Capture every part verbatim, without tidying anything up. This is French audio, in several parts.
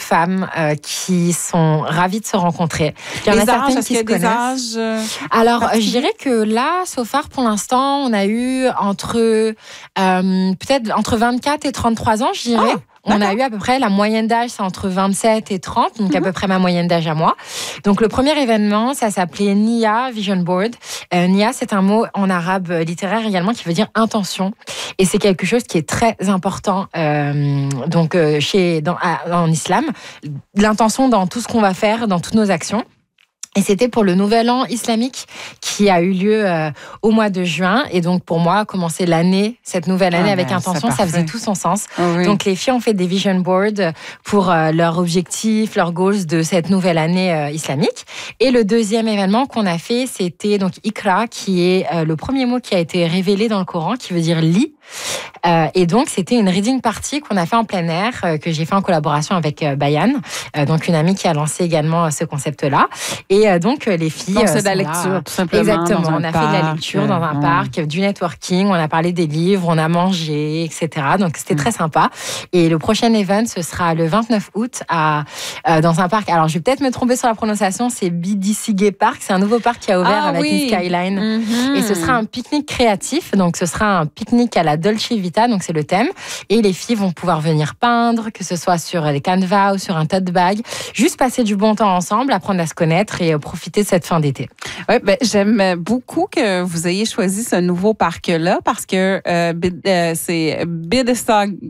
femmes euh, qui sont ravies de se rencontrer. Il y en a certaines âges, qui se connaissent. Âges, euh, Alors, je dirais que là, so far, pour l'instant, on a eu entre euh, peut-être entre vingt-quatre et trente-trois ans, je dirais. Oh. On D'accord. a eu à peu près, la moyenne d'âge, c'est entre vingt-sept et trente, donc mm-hmm. à peu près ma moyenne d'âge à moi. Donc le premier événement, ça s'appelait Nia Vision Board. Euh, Nia, c'est un mot en arabe littéraire également qui veut dire intention. Et c'est quelque chose qui est très important euh, donc, euh, chez, dans, en islam. L'intention dans tout ce qu'on va faire, dans toutes nos actions. Et c'était pour le nouvel an islamique qui a eu lieu euh, au mois de juin. Et donc, pour moi, commencer l'année, cette nouvelle année ah avec ben, intention, ça faisait tout son sens. Oh oui. Donc, les filles ont fait des vision boards pour euh, leurs objectifs, leurs goals de cette nouvelle année euh, islamique. Et le deuxième événement qu'on a fait, c'était donc Iqra, qui est euh, le premier mot qui a été révélé dans le Coran, qui veut dire lit. Euh, et donc, c'était une reading party qu'on a fait en plein air, euh, que j'ai fait en collaboration avec euh, Bayan, euh, donc une amie qui a lancé également euh, ce concept-là. Et euh, donc, euh, les filles. Donc, c'est euh, de la lecture, là. tout simplement. Exactement. On a parc, fait de la lecture dans un euh, parc, du networking, on a parlé des livres, on a mangé, et cetera. Donc, c'était mmh. très sympa. Et le prochain event, ce sera le vingt-neuf août à, euh, dans un parc. Alors, je vais peut-être me tromper sur la prononciation, c'est B D C Gay Park. C'est un nouveau parc qui a ouvert ah, avec oui. une skyline. Mmh. Et ce sera un pique-nique créatif. Donc, ce sera un pique-nique à la Dolce Vita, donc c'est le thème. Et les filles vont pouvoir venir peindre, que ce soit sur les canevas ou sur un tote bag, juste passer du bon temps ensemble, apprendre à se connaître et profiter de cette fin d'été. Oui, ben, j'aime beaucoup que vous ayez choisi ce nouveau parc-là parce que euh, euh, c'est Bidesaghi,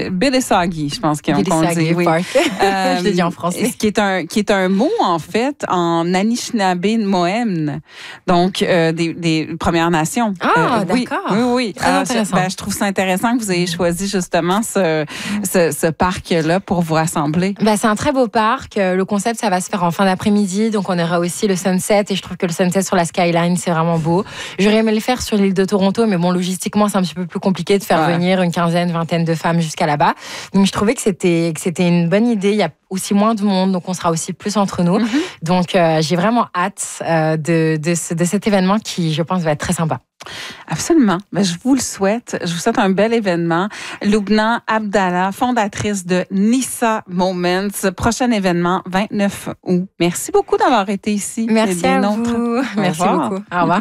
je pense qu'on dit. Oui. Park. Euh, je l'ai dit en français. Qui est un, qui est un mot, en fait, en Anishinaabe Mohem, donc euh, des, des Premières Nations. Ah, euh, oui, d'accord. Oui, oui. Très Alors, intéressant. Je, ben, je trouve ça intéressant que vous ayez choisi justement ce, ce, ce parc-là pour vous rassembler. Ben, c'est un très beau parc. Le concept, ça va se faire en fin d'après-midi, donc on aura aussi le sunset et je trouve que le sunset sur la skyline, c'est vraiment beau. J'aurais aimé le faire sur l'île de Toronto, mais bon, logistiquement, c'est un petit peu plus compliqué de faire ouais. venir une quinzaine, vingtaine de femmes jusqu'à là-bas. Donc, je trouvais que c'était, que c'était une bonne idée. Il y a aussi moins de monde, donc on sera aussi plus entre nous. Mm-hmm. Donc, euh, j'ai vraiment hâte euh, de, de, ce, de cet événement qui, je pense, va être très sympa. Absolument. Ben, je vous le souhaite. Je vous souhaite un bel événement. Lubna Abdallah, fondatrice de Nisa Moments. Prochain événement, vingt-neuf août. Merci beaucoup d'avoir été ici. Merci à vous. Merci beaucoup. Au revoir.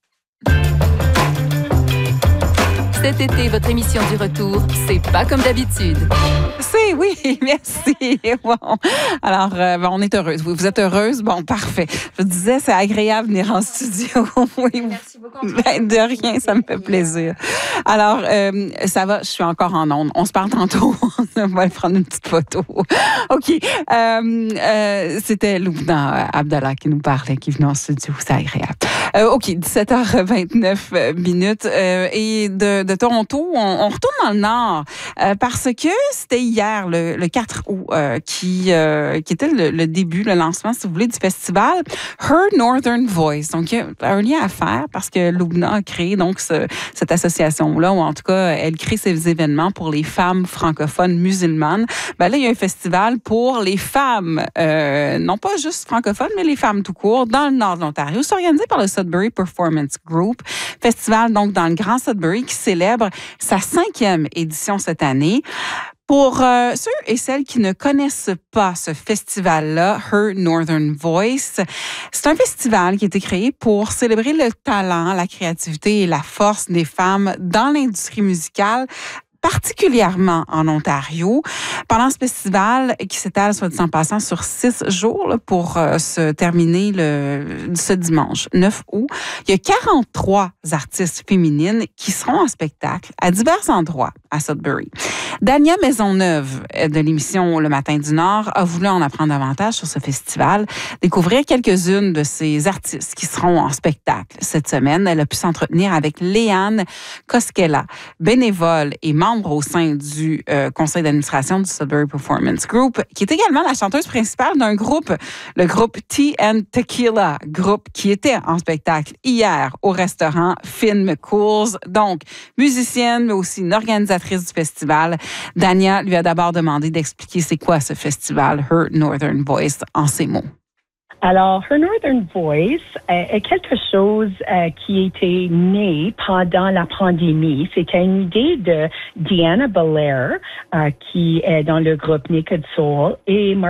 Cet été, votre émission du retour, c'est pas comme d'habitude. C'est, oui, merci. Bon. Alors, euh, bon, on est heureuse. Vous, vous êtes heureuse? Bon, parfait. Je disais, c'est agréable de venir en studio. Oui. Merci beaucoup. Ben, de rien, ça me fait plaisir. Alors, euh, ça va, je suis encore en onde. On se parle tantôt. On va prendre une petite photo. OK. Euh, euh, c'était Lubna Abdallah qui nous parlait, qui venait en studio. C'est agréable. Euh, OK, dix-sept heures vingt-neuf minutes. Euh, et de, de Toronto, on, on retourne dans le Nord euh, parce que c'était hier, le, le quatre août, euh, qui, euh, qui était le, le début, le lancement, si vous voulez, du festival Her Northern Voice. Donc, il y a un lien à faire parce que Lubna a créé donc ce, cette association-là, ou en tout cas, elle crée ces événements pour les femmes francophones musulmanes. Ben là, il y a un festival pour les femmes, euh, non pas juste francophones, mais les femmes tout court, dans le nord de l'Ontario. C'est organisé par le Sudbury Performance Group. Festival, donc, dans le Grand Sudbury, qui célèbre sa cinquième édition cette année. Pour euh, ceux et celles qui ne connaissent pas ce festival-là, Her Northern Voice, c'est un festival qui a été créé pour célébrer le talent, la créativité et la force des femmes dans l'industrie musicale, particulièrement en Ontario. Pendant ce festival, qui s'étale, soit dit en passant, sur six jours là, pour euh, se terminer le, ce dimanche, neuf août, il y a quarante-trois artistes féminines qui seront en spectacle à divers endroits à Sudbury. Dania Maisonneuve de l'émission Le Matin du Nord a voulu en apprendre davantage sur ce festival, découvrir quelques-unes de ces artistes qui seront en spectacle cette semaine. Elle a pu s'entretenir avec Léane Koskela, bénévole et membre au sein du euh, conseil d'administration du Sudbury Performance Group, qui est également la chanteuse principale d'un groupe, le groupe Tea and Tequila, groupe qui était en spectacle hier au restaurant Finn McCool's. Donc, musicienne, mais aussi une organisatrice du festival. Dania lui a d'abord demandé d'expliquer c'est quoi ce festival Her Northern Voice en ces mots. Alors, Her Northern Voice est quelque chose euh, qui a été né pendant la pandémie. C'était une idée de Deanna Belair, euh, qui est dans le groupe Naked Soul, et